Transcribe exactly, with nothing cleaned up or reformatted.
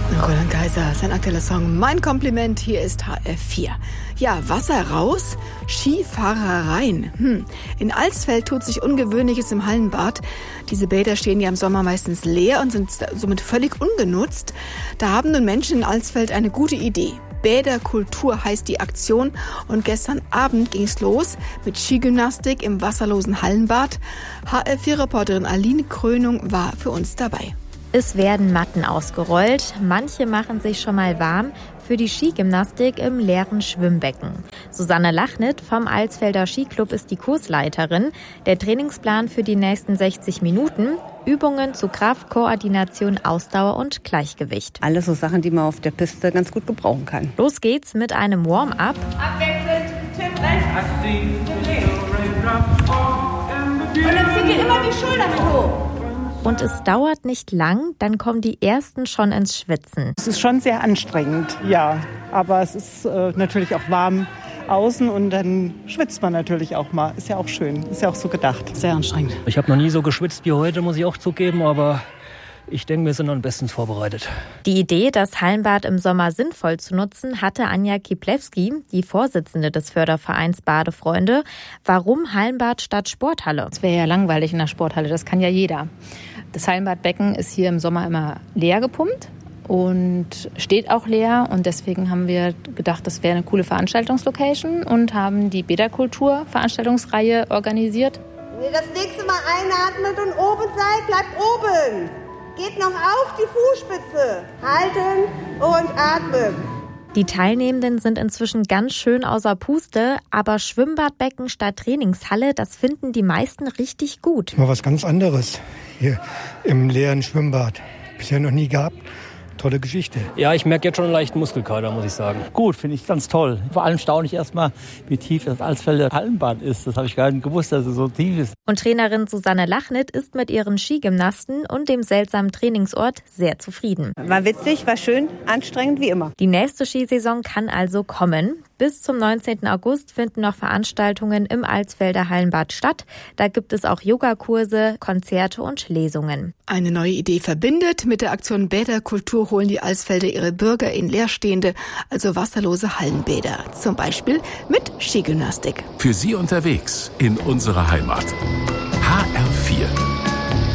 Roland Kaiser, sein aktueller Song Mein Kompliment, hier ist H F vier. Ja, Wasser raus, Skifahrer rein. Hm. In Alsfeld tut sich Ungewöhnliches im Hallenbad. Diese Bäder stehen ja im Sommer meistens leer und sind somit völlig ungenutzt. Da haben nun Menschen in Alsfeld eine gute Idee. Bäderkultur heißt die Aktion und gestern Abend ging's los mit Skigymnastik im wasserlosen Hallenbad. H F vier-Reporterin Aline Krönung war für uns dabei. Es werden Matten ausgerollt, manche machen sich schon mal warm für die Skigymnastik im leeren Schwimmbecken. Susanne Lachnit vom Alsfelder Skiclub ist die Kursleiterin. Der Trainingsplan für die nächsten sechzig Minuten, Übungen zu Kraft, Koordination, Ausdauer und Gleichgewicht. Alles so Sachen, die man auf der Piste ganz gut gebrauchen kann. Los geht's mit einem Warm-up. Abwechselnd, Tipp rechts, Tipp links. Und dann zieht ihr immer die Schulter mit hoch. Und es dauert nicht lang, dann kommen die Ersten schon ins Schwitzen. Es ist schon sehr anstrengend, ja. Aber es ist äh, natürlich auch warm außen und dann schwitzt man natürlich auch mal. Ist ja auch schön, ist ja auch so gedacht. Sehr anstrengend. Ich habe noch nie so geschwitzt wie heute, muss ich auch zugeben, aber ich denke, wir sind am besten vorbereitet. Die Idee, das Hallenbad im Sommer sinnvoll zu nutzen, hatte Anja Kiplewski, die Vorsitzende des Fördervereins Badefreunde. Warum Hallenbad statt Sporthalle? Es wäre ja langweilig in der Sporthalle, das kann ja jeder. Das Hallenbadbecken ist hier im Sommer immer leer gepumpt und steht auch leer. Und deswegen haben wir gedacht, das wäre eine coole Veranstaltungslocation und haben die Bäderkultur-Veranstaltungsreihe organisiert. Wenn ihr das nächste Mal einatmet und oben seid, bleibt oben. Geht noch auf die Fußspitze. Halten und atmen. Die Teilnehmenden sind inzwischen ganz schön außer Puste, aber Schwimmbadbecken statt Trainingshalle, das finden die meisten richtig gut. Mal was ganz anderes hier im leeren Schwimmbad. Bisher noch nie gehabt. Tolle Geschichte. Ja, ich merke jetzt schon einen leichten Muskelkater, muss ich sagen. Gut, finde ich ganz toll. Vor allem staune ich erstmal, wie tief das Alsfelder Hallenbad ist. Das habe ich gar nicht gewusst, dass es so tief ist. Und Trainerin Susanne Lachnit ist mit ihren Skigymnasten und dem seltsamen Trainingsort sehr zufrieden. War witzig, war schön, anstrengend wie immer. Die nächste Skisaison kann also kommen. Bis zum neunzehnten August finden noch Veranstaltungen im Alsfelder Hallenbad statt. Da gibt es auch Yogakurse, Konzerte und Lesungen. Eine neue Idee verbindet. Mit der Aktion Bäderkultur holen die Alsfelder ihre Bürger in leerstehende, also wasserlose Hallenbäder. Zum Beispiel mit Skigymnastik. Für Sie unterwegs in unserer Heimat. H R